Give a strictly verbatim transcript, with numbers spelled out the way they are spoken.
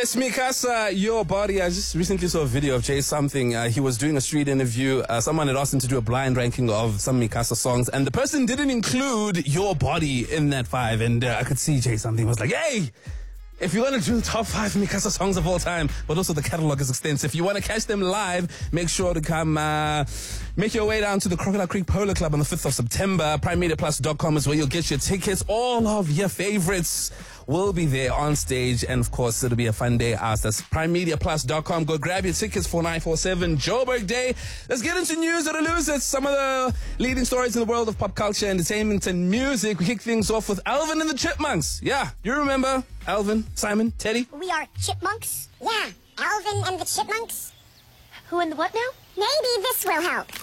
Yes, Mikasa, Your Body. I just recently saw a video of Jay Something. Uh, he was doing a street interview. Uh, someone had asked him to do a blind ranking of some Mikasa songs, and the person didn't include Your Body in that five. And uh, I could see Jay Something was like, hey, if you want to do the top five Mikasa songs of all time, but also the catalog is extensive. If you want to catch them live, make sure to come, uh, make your way down to the Crocodile Creek Polo Club on the fifth of September. prime media plus dot com is where you'll get your tickets. All of your favorites will be there on stage. And of course, it'll be a fun day out. That's prime media plus dot com. Go grab your tickets for nine four seven Joburg Day. Let's get into news or to lose it. Some of the leading stories in the world of pop culture, entertainment, and music. We kick things off with Alvin and the Chipmunks. Yeah, you remember Alvin, Simon, Teddy? We are chipmunks? Yeah, Alvin and the Chipmunks. Who and the what now? Maybe this will help.